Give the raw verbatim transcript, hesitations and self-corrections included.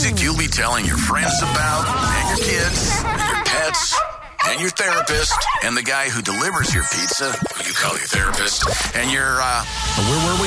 music you'll be telling your friends about, and your kids, and your pets, and your therapist, and the guy who delivers your pizza, who you call your therapist, and your, uh, where were we?